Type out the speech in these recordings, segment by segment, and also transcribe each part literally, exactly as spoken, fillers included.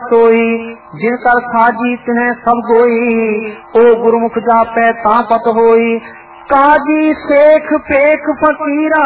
सोई, जिन कर साजी तिन्हें सब गोई, ओ गुरमुख जापै तां पत होई। काजी सेख पेख फकीरा,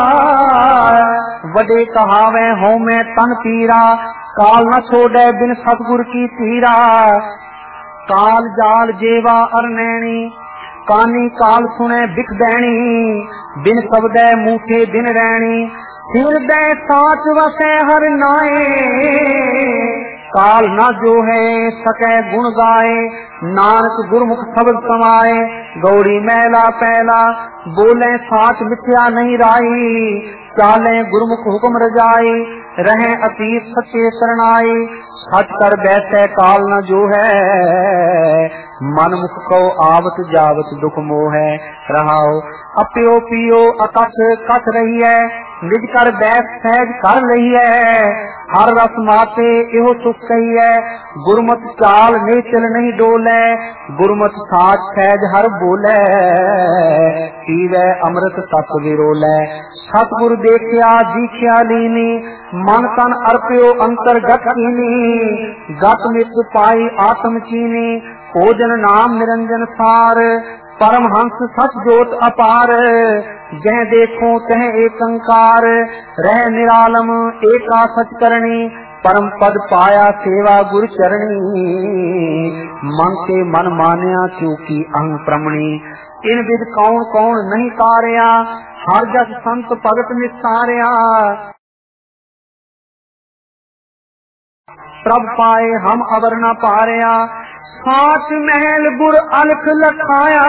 वडे कहावे हों मैं तन पीरा, काल न छोड़े बिन सतगुर की तीरा। काल जाल जेवा अरनैनी, कानी काल सुने बिख दैनी, बिन सबदे मूठे दिन रैनी। हिरदय साच वसै हर नाए, काल न जो है सकै गुण गाए। नानक गुरमुख शब्द समाए, गौड़ी मैला पैला, बोले साच मिथ्या नहीं राई। चाले गुरमुख हुक्म रजाई, रहे अतीत सच्चे शरणाई। सच कर बैठे काल न जो है, मन मुख को आवत जावत दुख मोह है। रहाओ अप्यो पियो अकथ कथ रही है, निज कर बैठ सहज कर रही है। हर रस माते एहो सुख कही है, गुरमत चाल ने चल नहीं डोले। गुरमत साच सहज हर बोले, पीवे अमृत तप विरोले। सतगुरु देखिया दीख्या लीनी, मन तन अर्प्यो अंतर्गत कीनी। गत मित पाई आत्म चीनी, ओजन नाम निरंजन सार। परमहंस सच जोत अपार, जह देखो तह एकंकार। रह निरालम एका सच करनी, परम पद पाया सेवा गुरु चरणी। मन के मन मानिया क्योंकि अहं प्रमणी, इन विद कौन कौन नहीं तारिया। हर जस संत भगत निस्तारिया, प्रभ पाए हम अवर न पारिया। साच महल गुर अलख लखाया,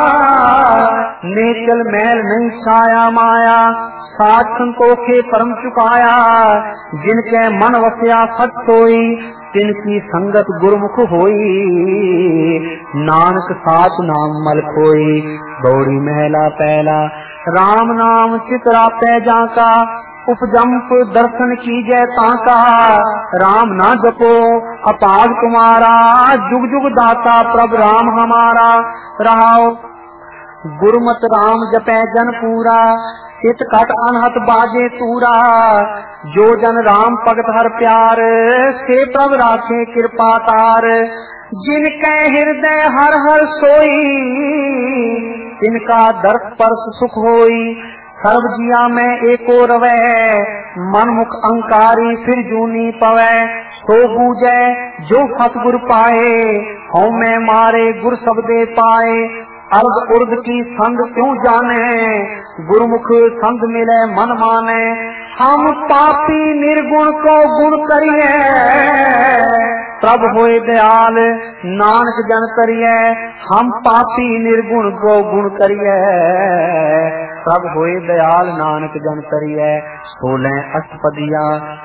नेचल महल नहीं छाया माया। साच संतोखे परम चुकाया, जिनके मन वसया सच सोई। तिनकी संगत गुरमुख होई, नानक साच नाम मल खोई। गौड़ी महला पहला, राम नाम चितरा पै जाका। उपजम्प दर्शन कीजय ताका, राम ना जपो अपाग तुम्हारा। जुग जुग दाता प्रभ राम हमारा। रहाओ गुरमत राम जपै जन पूरा, चित कट अनहत बाजे तूरा। जो जन राम भगत हर प्यार, से प्रभ राखे कृपा तार। जिनके हृदय हर हर सोई, तिनका दर्श परस सुख होई। सर्व जिया में एको रवै, मन मुख अहंकारी फिर जूनी पवै। सो बूझे जो सतगुर पाए, हों मैं मारे गुर सबदे पाए। अर्ध उर्ध की संग क्यों जाने, गुरमुख संग मिले मन माने। हम पापी निर्गुण को गुण करिए, प्रभ होए दयाल नानक जन करिए। हम पापी निर्गुण को गुण करिए, प्रभ होए दयाल नानक जन करिए। सोलह अष्टपदिया